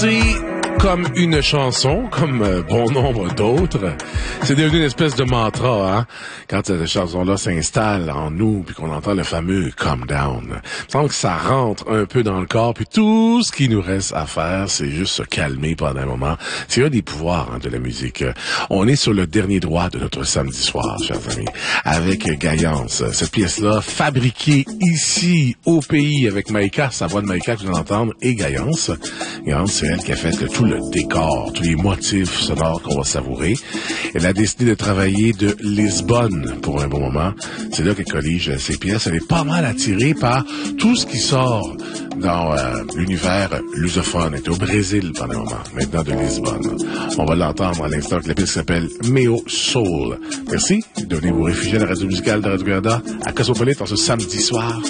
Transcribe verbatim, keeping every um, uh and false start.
C'est comme une chanson, comme euh, bon nombre d'autres. C'est devenu une espèce de mantra, hein, quand cette chanson-là s'installe en nous, puis qu'on entend le fameux « calm down ». Il me semble que ça rentre un peu dans le corps, puis tout ce qui nous reste à faire, c'est juste se calmer pendant un moment. C'est un des pouvoirs hein, de la musique. On est sur le dernier droit de notre samedi soir, chers amis, avec Gaillance. Cette pièce-là, fabriquée ici, au pays, avec Maïka, sa voix de Maïka que vous allez entendre, et Gaillance. Gaillance, c'est elle qui a fait le, tout le décor, tous les motifs sonores qu'on va savourer. Elle a décidé de travailler de Lisbonne pour un bon moment. C'est là qu'elle collige ses pièces. Elle est pas mal attirée par tout ce qui sort dans euh, l'univers lusophone. Elle était au Brésil pendant un moment, maintenant de Lisbonne. On va l'entendre à l'instant avec la pièce qui s'appelle Meo Soul. Merci. Donnez vos réfugiés à la radio musicale de Radio-Canada à Cosmopolite en ce samedi soir.